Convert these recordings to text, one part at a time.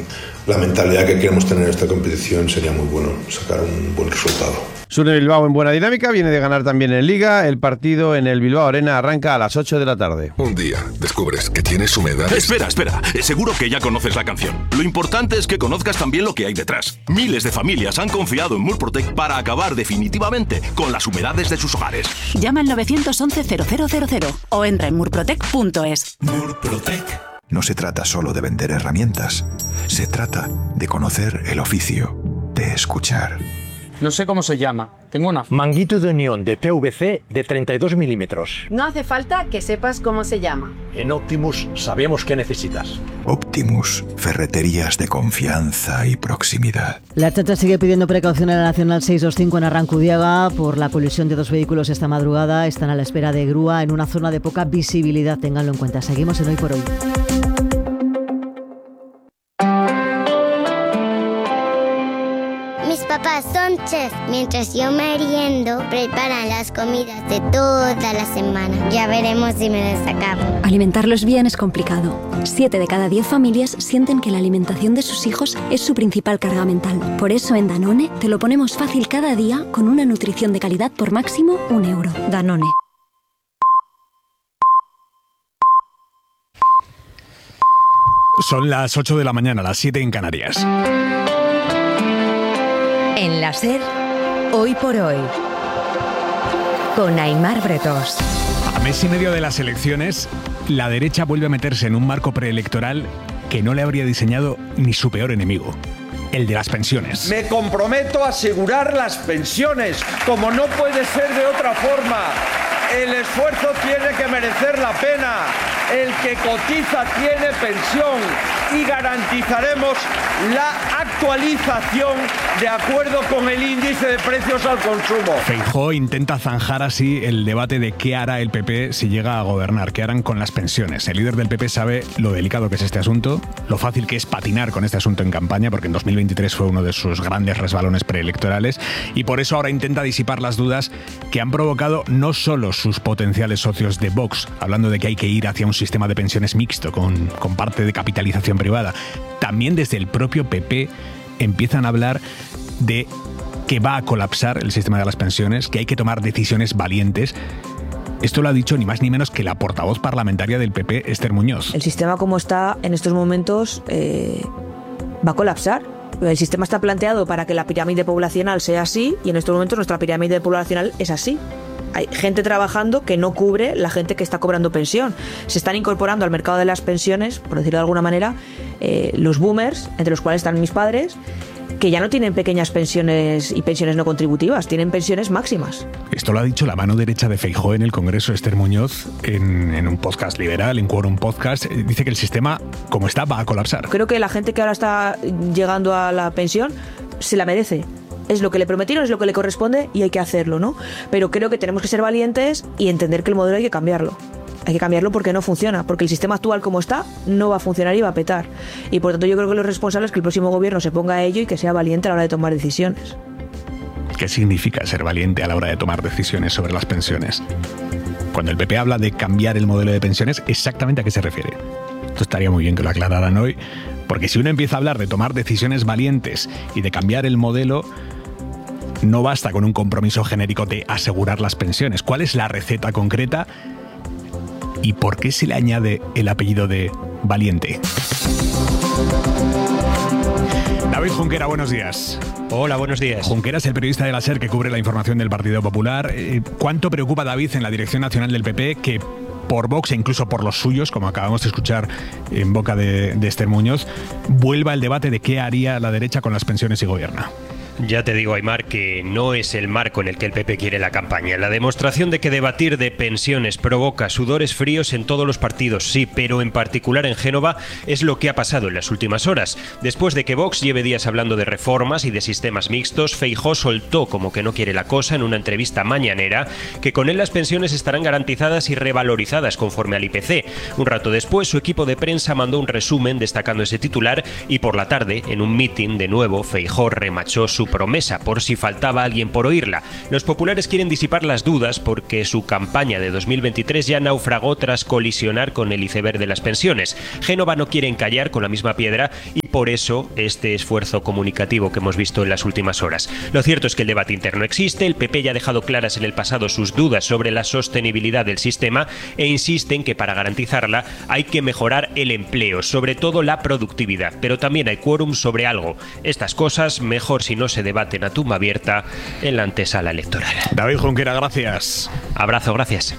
la mentalidad que queremos tener en esta competición, sería muy bueno sacar un buen resultado. Sune Bilbao en buena dinámica, viene de ganar también en Liga. El partido en el Bilbao Arena arranca a las 8 de la tarde. Un día descubres que tienes humedades. Espera. Seguro que ya conoces la canción. Lo importante es que conozcas también lo que hay detrás. Miles de familias han confiado en Murprotec para acabar definitivamente con las humedades de sus hogares. Llama al 911-0000 o entra en murprotec.es. Murprotec. No se trata solo de vender herramientas. Se trata de conocer el oficio, de escuchar. No sé cómo se llama. Tengo una manguito de unión de PVC de 32 milímetros. No hace falta que sepas cómo se llama. En Optimus sabemos qué necesitas. Optimus, ferreterías de confianza y proximidad. La Ertzaintza sigue pidiendo precaución a la Nacional 625 en Arrancudiaga por la colisión de 2 vehículos esta madrugada. Están a la espera de grúa en una zona de poca visibilidad. Ténganlo en cuenta. Seguimos en Hoy por Hoy. Mis papás son chefs. Mientras yo meriendo, preparan las comidas de toda la semana. Ya veremos si me las acabo. Alimentarlos bien es complicado. 7 de cada 10 familias sienten que la alimentación de sus hijos es su principal carga mental. Por eso en Danone te lo ponemos fácil cada día con una nutrición de calidad por máximo €1. Danone. Son las 8 de la mañana, las 7 en Canarias. En la SER, Hoy por Hoy, con Aimar Bretos. A mes y medio de las elecciones, la derecha vuelve a meterse en un marco preelectoral que no le habría diseñado ni su peor enemigo, el de las pensiones. Me comprometo a asegurar las pensiones, como no puede ser de otra forma. El esfuerzo tiene que merecer la pena. El que cotiza tiene pensión y garantizaremos la actualización de acuerdo con el índice de precios al consumo. Feijóo intenta zanjar así el debate de qué hará el PP si llega a gobernar, qué harán con las pensiones. El líder del PP sabe lo delicado que es este asunto, lo fácil que es patinar con este asunto en campaña, porque en 2023 fue uno de sus grandes resbalones preelectorales, y por eso ahora intenta disipar las dudas que han provocado no solo sus potenciales socios de Vox, hablando de que hay que ir hacia un sistema de pensiones mixto con parte de capitalización privada. También desde el propio PP empiezan a hablar de que va a colapsar el sistema de las pensiones, que hay que tomar decisiones valientes. Esto lo ha dicho ni más ni menos que la portavoz parlamentaria del PP, Esther Muñoz. El sistema como está en estos momentos va a colapsar. El sistema está planteado para que la pirámide poblacional sea así y en estos momentos nuestra pirámide poblacional es así. Hay gente trabajando que no cubre la gente que está cobrando pensión. Se están incorporando al mercado de las pensiones, por decirlo de alguna manera, los boomers, entre los cuales están mis padres, que ya no tienen pequeñas pensiones y pensiones no contributivas, tienen pensiones máximas. Esto lo ha dicho la mano derecha de Feijóo en el Congreso, Esther Muñoz, en un podcast liberal, en Quorum Podcast. Dice que el sistema, como está, va a colapsar. Creo que la gente que ahora está llegando a la pensión se la merece. Es lo que le prometieron, es lo que le corresponde y hay que hacerlo, ¿no? Pero creo que tenemos que ser valientes y entender que el modelo hay que cambiarlo. Hay que cambiarlo porque no funciona, porque el sistema actual como está no va a funcionar y va a petar. Y por tanto yo creo que lo responsable es que el próximo gobierno se ponga a ello y que sea valiente a la hora de tomar decisiones. ¿Qué significa ser valiente a la hora de tomar decisiones sobre las pensiones? Cuando el PP habla de cambiar el modelo de pensiones, ¿exactamente a qué se refiere? Esto estaría muy bien que lo aclararan hoy, porque si uno empieza a hablar de tomar decisiones valientes y de cambiar el modelo, no basta con un compromiso genérico de asegurar las pensiones. ¿Cuál es la receta concreta? ¿Y por qué se le añade el apellido de valiente? David Junquera, buenos días. Hola, buenos días. Junquera es el periodista de la SER que cubre la información del Partido Popular. ¿Cuánto preocupa, David, en la Dirección Nacional del PP que por Vox e incluso por los suyos, como acabamos de escuchar en boca de Esther Muñoz, vuelva el debate de qué haría la derecha con las pensiones si gobierna? Ya te digo, Aimar, que no es el marco en el que el PP quiere la campaña. La demostración de que debatir de pensiones provoca sudores fríos en todos los partidos, sí, pero en particular en Génova es lo que ha pasado en las últimas horas. Después de que Vox lleve días hablando de reformas y de sistemas mixtos, Feijóo soltó, como que no quiere la cosa, en una entrevista mañanera, que con él las pensiones estarán garantizadas y revalorizadas conforme al IPC. Un rato después, su equipo de prensa mandó un resumen destacando ese titular y por la tarde, en un mitin, de nuevo, Feijóo remachó su promesa, por si faltaba alguien por oírla. Los populares quieren disipar las dudas porque su campaña de 2023 ya naufragó tras colisionar con el iceberg de las pensiones. Génova no quiere encallar con la misma piedra y por eso este esfuerzo comunicativo que hemos visto en las últimas horas. Lo cierto es que el debate interno existe, el PP ya ha dejado claras en el pasado sus dudas sobre la sostenibilidad del sistema e insiste en que para garantizarla hay que mejorar el empleo, sobre todo la productividad, pero también hay quórum sobre algo. Estas cosas mejor si no se debaten a tumba abierta en la antesala electoral. David Junquera, gracias. Abrazo, gracias.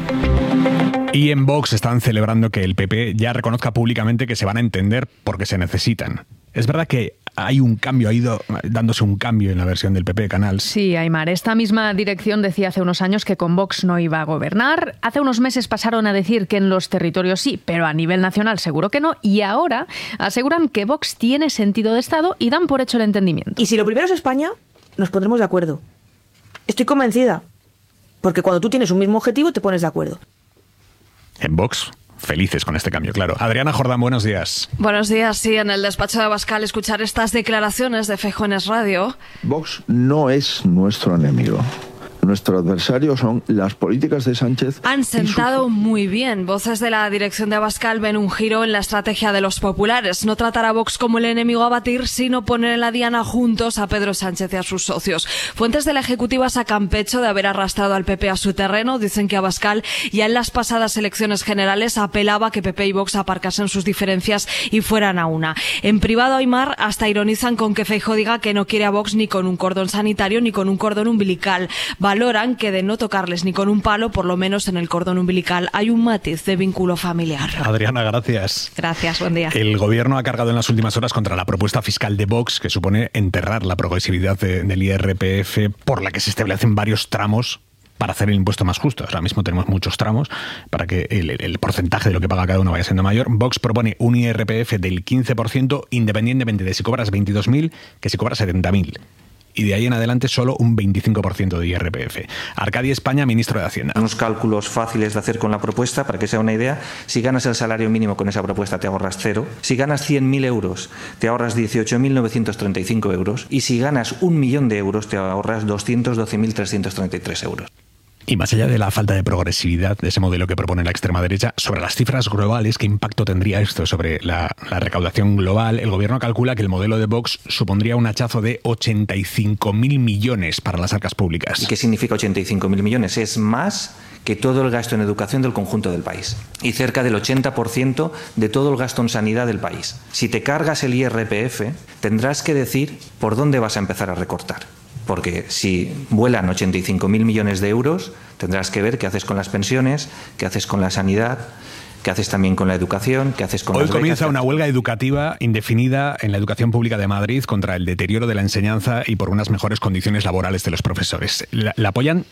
Y en Vox están celebrando que el PP ya reconozca públicamente que se van a entender porque se necesitan. Es verdad que hay un cambio, ha ido dándose un cambio en la versión del PP de Canals. Sí, Aimar, esta misma dirección decía hace unos años que con Vox no iba a gobernar. Hace unos meses pasaron a decir que en los territorios sí, pero a nivel nacional seguro que no. Y ahora aseguran que Vox tiene sentido de Estado y dan por hecho el entendimiento. Y si lo primero es España, nos pondremos de acuerdo. Estoy convencida. Porque cuando tú tienes un mismo objetivo, te pones de acuerdo. En Vox, felices con este cambio, claro. Adriana Jordán, buenos días. Buenos días, sí, en el despacho de Abascal escuchar estas declaraciones de Feijóo en Es Radio. Vox no es nuestro enemigo. Nuestro adversario son las políticas de Sánchez. Han sentado muy bien. Voces de la dirección de Abascal ven un giro en la estrategia de los populares. No tratar a Vox como el enemigo a batir, sino poner en la diana juntos a Pedro Sánchez y a sus socios. Fuentes de la Ejecutiva sacan pecho de haber arrastrado al PP a su terreno. Dicen que Abascal ya en las pasadas elecciones generales apelaba a que PP y Vox aparcasen sus diferencias y fueran a una. En privado, Aimar, hasta ironizan con que Feijóo diga que no quiere a Vox ni con un cordón sanitario ni con un cordón umbilical. Valoran que de no tocarles ni con un palo, por lo menos en el cordón umbilical, hay un matiz de vínculo familiar. Adriana, gracias. Gracias, buen día. El gobierno ha cargado en las últimas horas contra la propuesta fiscal de Vox, que supone enterrar la progresividad del IRPF, por la que se establecen varios tramos para hacer el impuesto más justo. Ahora mismo tenemos muchos tramos para que el porcentaje de lo que paga cada uno vaya siendo mayor. Vox propone un IRPF del 15% independientemente de si cobras 22.000 que si cobras 70.000. Y de ahí en adelante solo un 25% de IRPF. Arcadi España, ministro de Hacienda. Unos cálculos fáciles de hacer con la propuesta, para que sea una idea. Si ganas el salario mínimo con esa propuesta te ahorras 0. Si ganas 100.000 euros te ahorras 18.935 euros. Y si ganas 1 millón de euros te ahorras 212.333 euros. Y más allá de la falta de progresividad de ese modelo que propone la extrema derecha, sobre las cifras globales, ¿qué impacto tendría esto sobre la recaudación global? El gobierno calcula que el modelo de Vox supondría un hachazo de 85.000 millones para las arcas públicas. ¿Y qué significa 85.000 millones? Es más que todo el gasto en educación del conjunto del país y cerca del 80% de todo el gasto en sanidad del país. Si te cargas el IRPF, tendrás que decir por dónde vas a empezar a recortar. Porque si vuelan 85.000 millones de euros, tendrás que ver qué haces con las pensiones, qué haces con la sanidad, qué haces también con la educación, qué haces con las becas. Hoy comienza una huelga educativa indefinida en la educación pública de Madrid contra el deterioro de la enseñanza y por unas mejores condiciones laborales de los profesores. La apoyan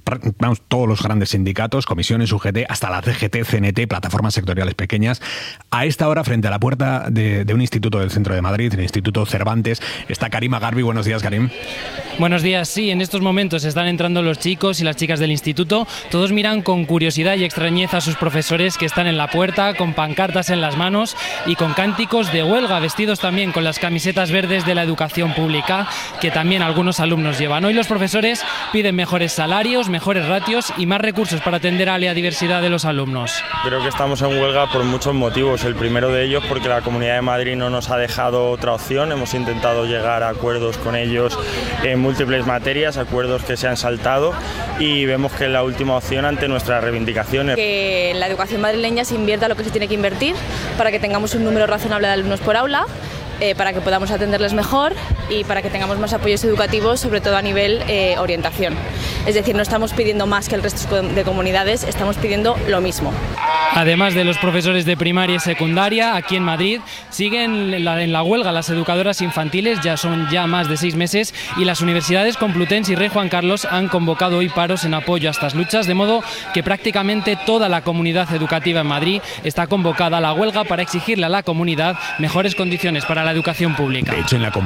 todos los grandes sindicatos, comisiones, UGT, hasta la CGT, CNT, plataformas sectoriales pequeñas. A esta hora, frente a la puerta de un instituto del centro de Madrid, el Instituto Cervantes, está Karim Agarbi. Buenos días, Karim. Buenos días, sí, en estos momentos están entrando los chicos y las chicas del instituto. Todos miran con curiosidad y extrañeza a sus profesores que están en la puerta, con pancartas en las manos y con cánticos de huelga, vestidos también con las camisetas verdes de la educación pública, que también algunos alumnos llevan. Hoy los profesores piden mejores salarios, mejores ratios y más recursos para atender a la diversidad de los alumnos. Creo que estamos en huelga por muchos motivos. El primero de ellos porque la Comunidad de Madrid no nos ha dejado otra opción. Hemos intentado llegar a acuerdos con ellos en múltiples materias, acuerdos que se han saltado, y vemos que es la última opción ante nuestras reivindicaciones. Que en la educación madrileña se invierta lo que se tiene que invertir para que tengamos un número razonable de alumnos por aula, para que podamos atenderles mejor y para que tengamos más apoyos educativos, sobre todo a nivel orientación. Es decir, no estamos pidiendo más que el resto de comunidades, estamos pidiendo lo mismo. Además de los profesores de primaria y secundaria, aquí en Madrid siguen en la huelga las educadoras infantiles, son más de 6 meses, y las universidades Complutense y Rey Juan Carlos han convocado hoy paros en apoyo a estas luchas, de modo que prácticamente toda la comunidad educativa en Madrid está convocada a la huelga para exigirle a la comunidad mejores condiciones para la educación pública. De hecho, en la Complutense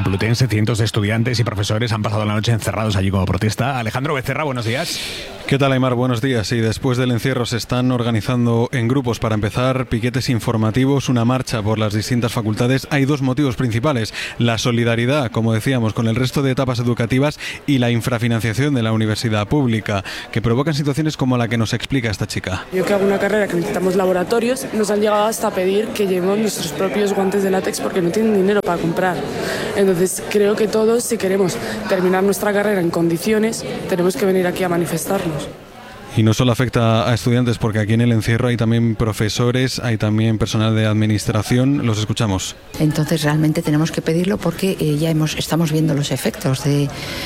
cientos de estudiantes y profesores han pasado la noche encerrados allí como protesta. Alejandro Becerra, buenos días. ¿Qué tal, Aimar? Buenos días. Sí, después del encierro se están organizando en grupos para empezar piquetes informativos, una marcha por las distintas facultades. Hay dos motivos principales: la solidaridad, como decíamos, con el resto de etapas educativas y la infrafinanciación de la universidad pública, que provocan situaciones como la que nos explica esta chica. Yo que hago una carrera que necesitamos laboratorios, nos han llegado hasta pedir que llevemos nuestros propios guantes de látex porque no tienen dinero para comprar. Entonces creo que todos, si queremos terminar nuestra carrera en condiciones, tenemos que venir aquí a manifestarnos. Y no solo afecta a estudiantes, porque aquí en el encierro hay también profesores, hay también personal de administración. Los escuchamos. Entonces realmente tenemos que pedirlo porque ya estamos viendo los efectos de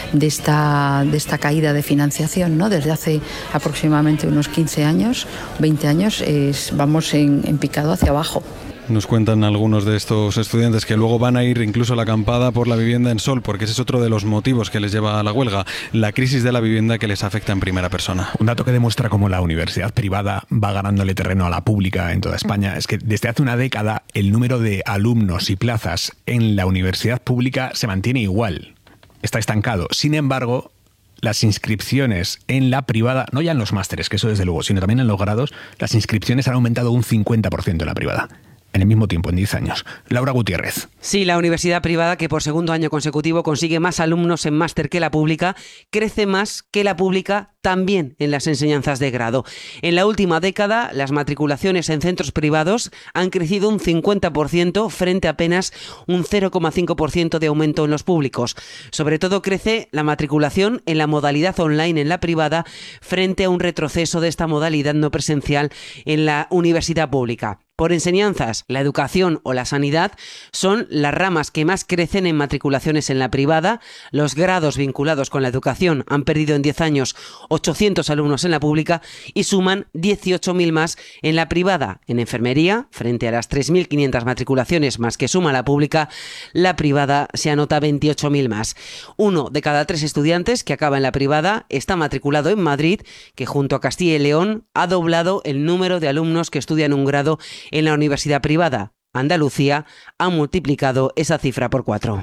esta caída de financiación, ¿no? Desde hace aproximadamente unos 15 años, 20 años, vamos en picado hacia abajo. Nos cuentan algunos de estos estudiantes que luego van a ir incluso a la acampada por la vivienda en Sol, porque ese es otro de los motivos que les lleva a la huelga, la crisis de la vivienda que les afecta en primera persona. Un dato que demuestra cómo la universidad privada va ganándole terreno a la pública en toda España es que desde hace una década el número de alumnos y plazas en la universidad pública se mantiene igual, está estancado. Sin embargo, las inscripciones en la privada, no ya en los másteres, que eso desde luego, sino también en los grados, las inscripciones han aumentado un 50% en la privada. En el mismo tiempo, en 10 años. Laura Gutiérrez. Sí, la universidad privada, que por segundo año consecutivo consigue más alumnos en máster que la pública, crece más que la pública también en las enseñanzas de grado. En la última década, las matriculaciones en centros privados han crecido un 50% frente a apenas un 0,5% de aumento en los públicos. Sobre todo crece la matriculación en la modalidad online en la privada frente a un retroceso de esta modalidad no presencial en la universidad pública. Por enseñanzas, la educación o la sanidad son las ramas que más crecen en matriculaciones en la privada. Los grados vinculados con la educación han perdido en 10 años 800 alumnos en la pública y suman 18.000 más en la privada. En enfermería, frente a las 3.500 matriculaciones más que suma la pública, la privada se anota 28.000 más. 1 de cada 3 estudiantes que acaba en la privada está matriculado en Madrid, que junto a Castilla y León ha doblado el número de alumnos que estudian un grado en la universidad privada. Andalucía ha multiplicado esa cifra por 4.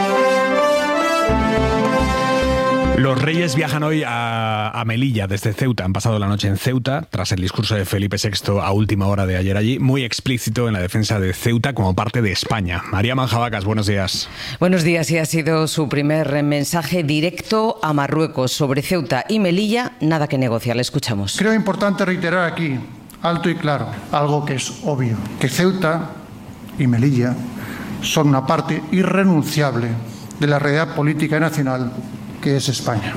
Los Reyes viajan hoy a Melilla desde Ceuta. Han pasado la noche en Ceuta tras el discurso de Felipe VI a última hora de ayer allí, muy explícito en la defensa de Ceuta como parte de España. María Manjabacas, buenos días. Buenos días, y ha sido su primer mensaje directo a Marruecos sobre Ceuta y Melilla. Nada que negociar, le escuchamos. Creo importante reiterar aquí, alto y claro, algo que es obvio, que Ceuta y Melilla son una parte irrenunciable de la realidad política nacional que es España.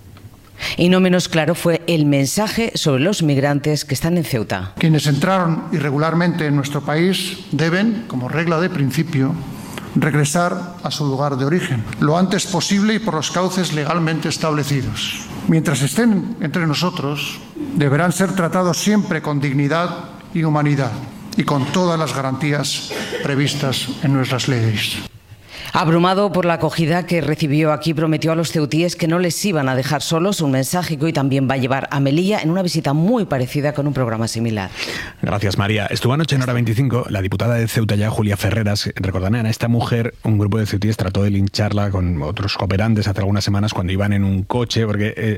Y no menos claro fue el mensaje sobre los migrantes que están en Ceuta. Quienes entraron irregularmente en nuestro país deben, como regla de principio, regresar a su lugar de origen, lo antes posible y por los cauces legalmente establecidos. Mientras estén entre nosotros, deberán ser tratados siempre con dignidad y humanidad y con todas las garantías previstas en nuestras leyes. Abrumado por la acogida que recibió aquí, prometió a los ceutíes que no les iban a dejar solos, un mensaje que hoy también va a llevar a Melilla en una visita muy parecida con un programa similar. Gracias, María. Estuvo anoche en Hora 25 la diputada de Ceuta ya, Julia Ferreras. Recordarán a esta mujer, un grupo de ceutíes trató de lincharla con otros cooperantes hace algunas semanas cuando iban en un coche, porque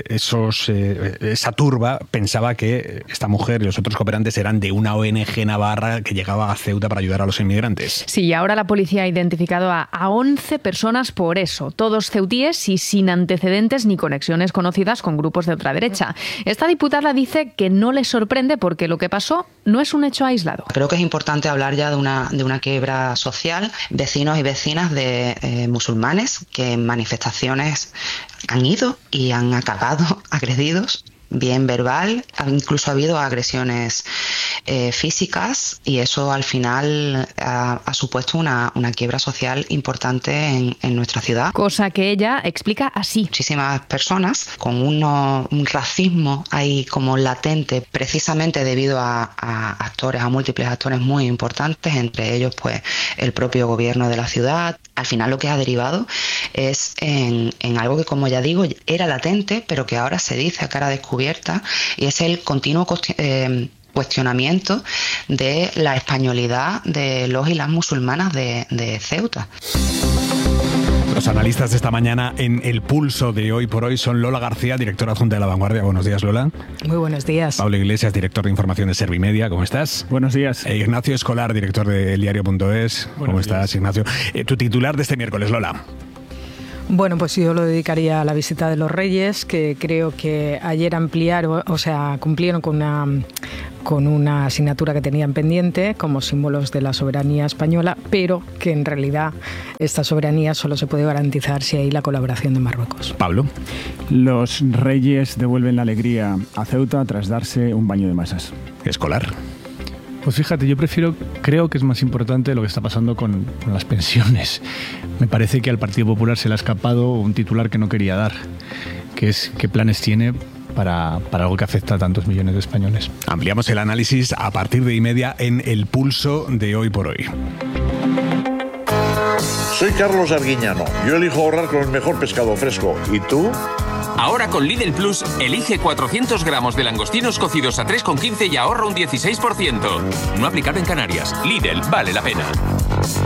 esa turba pensaba que esta mujer y los otros cooperantes eran de una ONG navarra que llegaba a Ceuta para ayudar a los inmigrantes. Sí, y ahora la policía ha identificado a 11 personas por eso, todos ceutíes y sin antecedentes ni conexiones conocidas con grupos de ultraderecha. Esta diputada dice que no le sorprende porque lo que pasó no es un hecho aislado. Creo que es importante hablar ya de una quiebra social. Vecinos y vecinas de musulmanes que en manifestaciones han ido y han acabado agredidos, bien verbal, incluso ha habido agresiones físicas, y eso al final ha supuesto una quiebra social importante en nuestra ciudad. Cosa que ella explica así. Muchísimas personas con un racismo ahí como latente, precisamente debido a múltiples actores muy importantes, entre ellos pues el propio gobierno de la ciudad. Al final lo que ha derivado es en algo que, como ya digo, era latente, pero que ahora se dice a cara descubierta, y es el continuo cuestionamiento de la españolidad de los y las musulmanas de Ceuta. Los analistas de esta mañana en El Pulso de Hoy por Hoy son Lola García, directora adjunta de La Vanguardia. Buenos días, Lola. Muy buenos días. Pablo Iglesias, director de información de Servimedia. ¿Cómo estás? Buenos días. Ignacio Escolar, director de eldiario.es. ¿Cómo estás, Ignacio? Tu titular de este miércoles, Lola. Bueno, pues yo lo dedicaría a la visita de los Reyes, que creo que ayer cumplieron con una asignatura que tenían pendiente como símbolos de la soberanía española, pero que en realidad esta soberanía solo se puede garantizar si hay la colaboración de Marruecos. Pablo. Los Reyes devuelven la alegría a Ceuta tras darse un baño de masas. Escolar. Pues fíjate, yo creo que es más importante lo que está pasando con las pensiones. Me parece que al Partido Popular se le ha escapado un titular que no quería dar, que es qué planes tiene para algo que afecta a tantos millones de españoles. Ampliamos el análisis a partir de 1:30 en El Pulso de Hoy por Hoy. Soy Carlos Arguiñano. Yo elijo ahorrar con el mejor pescado fresco. ¿Y tú? Ahora con Lidl Plus, elige 400 gramos de langostinos cocidos a 3,15 y ahorra un 16%. No aplicado en Canarias. Lidl, vale la pena.